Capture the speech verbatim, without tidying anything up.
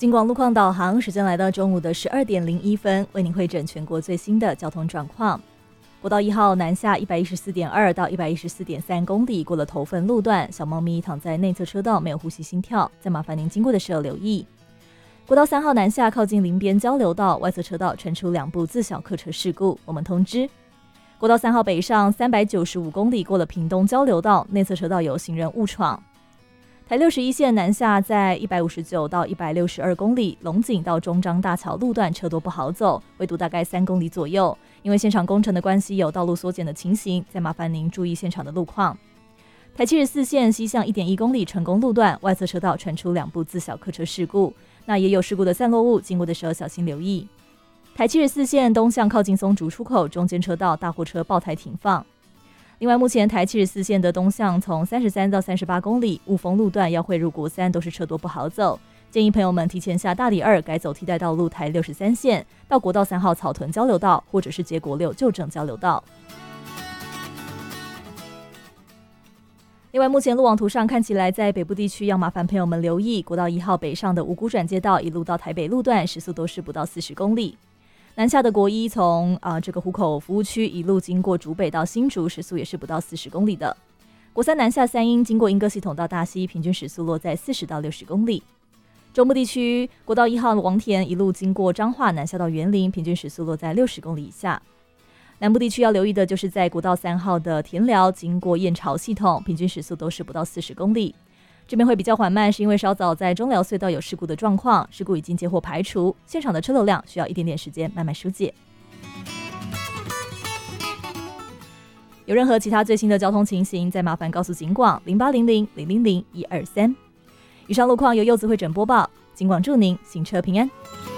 金广路况导航，时间来到中午的十二点零一分，为您汇整全国最新的交通状况。国道一号南下一百一十四点二到一百一十四点三公里，过了头份路段，小猫咪躺在内侧车道，没有呼吸心跳，再麻烦您经过的时候留意。国道三号南下靠近林边交流道外侧车道传出两部自小客车事故，我们通知。国道三号北上三百九十五公里，过了屏东交流道，内侧车道有行人误闯。台六十一线南下在一百五十九到一百六十二公里，龙井到中彰大桥路段车多不好走，围堵大概三公里左右。因为现场工程的关系，有道路缩减的情形，再麻烦您注意现场的路况。台七十四线西向一点一公里成功路段外侧车道传出两部自小客车事故，那也有事故的散落物，经过的时候小心留意。台七十四线东向靠近松竹出口中间车道大货车爆胎停放。另外，目前台七十四线的东向从三十三到三十八公里雾峰路段要汇入国三，都是车多不好走，建议朋友们提前下大里二，改走替代道路台六十三线到国道三号草屯交流道，或者是接国六旧正交流道。另外，目前路网图上看起来，在北部地区要麻烦朋友们留意，国道一号北上的五股转接道一路到台北路段，时速都是不到四十公里。南下的国一从、呃、这个湖口服务区一路经过竹北到新竹，时速也是不到四十公里的。国三南下三英经过莺歌系统到大溪，平均时速落在四十到六十公里。中部地区国道一号王田一路经过彰化南下到员林，平均时速落在六十公里以下。南部地区要留意的就是在国道三号的田寮经过燕巢系统，平均时速都是不到四十公里。这边会比较缓慢，是因为稍早在中寮隧道有事故的状况，事故已经接获排除，现场的车流量需要一点点时间慢慢疏解。有任何其他最新的交通情形，再麻烦告诉警广零八零零零零零一二三。以上路况由柚子会诊播报，警广祝您行车平安。